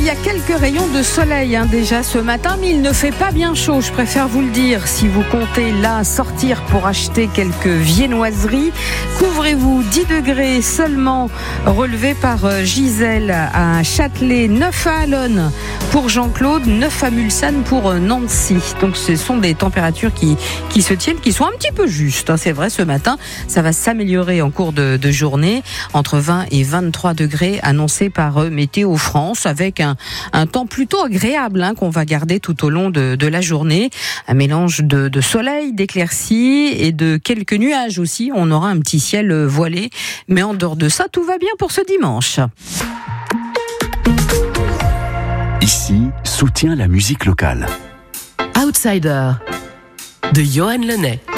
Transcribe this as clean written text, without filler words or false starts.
y a quelques rayons de soleil déjà ce matin, mais il ne fait pas bien chaud, je préfère vous le dire. Si vous comptez là sortir pour acheter quelques viennoiseries, couvrez-vous. 10 degrés seulement relevés par Gisèle à Châtelet, 9 à Allonne pour Jean-Claude, 9 à Mulsanne pour Nancy. Donc ce sont des températures qui se tiennent, qui sont un petit peu justes. C'est vrai, ce matin, ça va s'améliorer en cours de journée, entre 20 et 23 degrés annoncés par Météo France, avec un temps plutôt agréable qu'on va garder tout au long de la journée. Un mélange de soleil, d'éclaircies et de quelques nuages aussi. On aura un petit ciel voilé, mais en dehors de ça, tout va bien pour ce dimanche. Ici, soutient la musique locale. Outsider de Johan Lenay.